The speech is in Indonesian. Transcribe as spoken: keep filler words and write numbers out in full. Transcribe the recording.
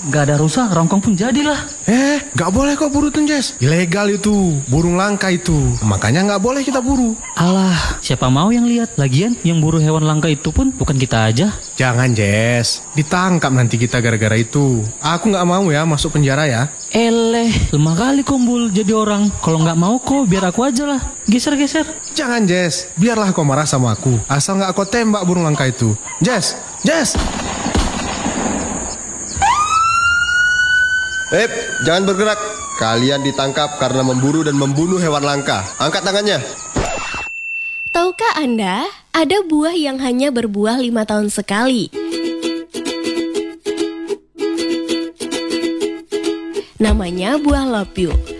Gak ada rusak, rongkong pun jadilah. Eh, gak boleh kok buru tuh, Jess. Ilegal itu, burung langka itu. Makanya gak boleh kita buru. Alah, siapa mau yang lihat? Lagian yang buru hewan langka itu pun bukan kita aja. Jangan, Jess. Ditangkap nanti kita gara-gara itu. Aku gak mau ya masuk penjara ya. Eleh, lemah kali Kumbul jadi orang. Kalau nggak mau kok, biar aku aja lah. Geser-geser. Jangan, Jess. Biarlah kau marah sama aku. Asal gak kau tembak burung langka itu. Jess, Jess. Eh, jangan bergerak. Kalian ditangkap karena memburu dan membunuh hewan langka. Angkat tangannya. Tahukah Anda, ada buah yang hanya berbuah lima tahun sekali. Namanya buah lopiu.